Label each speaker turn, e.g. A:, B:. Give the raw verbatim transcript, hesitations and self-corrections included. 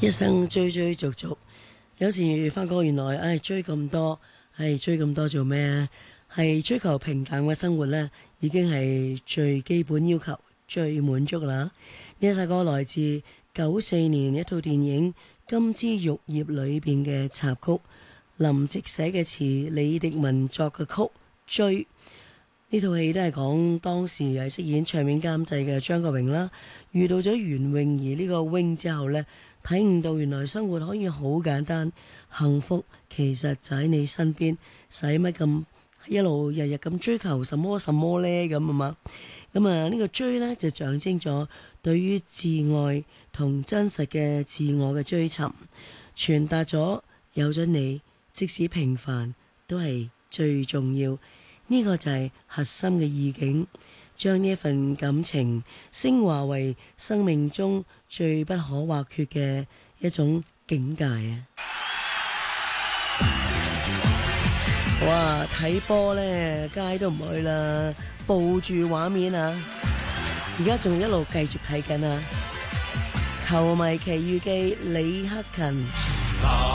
A: 一生追追逐逐，有時發覺原來唉追咁多，係追咁多做咩啊？係追求平淡嘅生活呢，已經係最基本要求、最滿足啦。呢一首歌來自九四年一套電影《金枝玉葉》裏邊嘅插曲，林夕寫嘅詞，李迪文作嘅曲，追。呢套戲都係講當時係飾演唱片監製嘅張國榮啦，遇到咗袁詠儀呢個 wing 之後呢，睇唔到原來生活可以好簡單，幸福其實就喺你身邊，使乜咁一路日日咁追求什麼什麼呢？咁啊嘛？咁啊呢個追呢，就象徵咗對於自愛同真實嘅自我嘅追尋，傳達咗有咗你，即使平凡都係最重要。呢個就係核心嘅意境，將呢一份感情升華為生命中最不可或缺嘅一種境界啊！哇，睇波呢，街都唔去啦，抱住畫面啊！而家仲一路繼續睇緊啊！球迷奇遇記李克勤。